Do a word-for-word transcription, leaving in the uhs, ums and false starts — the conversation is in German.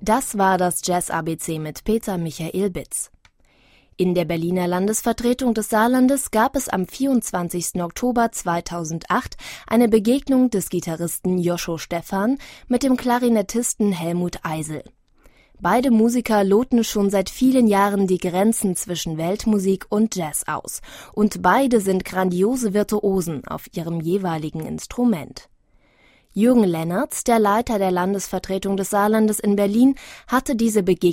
Das war das Jazz-A B C mit Peter Michael Bitz. In der Berliner Landesvertretung des Saarlandes gab es am vierundzwanzigsten Oktober zweitausendacht eine Begegnung des Gitarristen Joscho Stephan mit dem Klarinettisten Helmut Eisel. Beide Musiker loten schon seit vielen Jahren die Grenzen zwischen Weltmusik und Jazz aus, und beide sind grandiose Virtuosen auf ihrem jeweiligen Instrument. Jürgen Lennertz, der Leiter der Landesvertretung des Saarlandes in Berlin, hatte diese Begegnung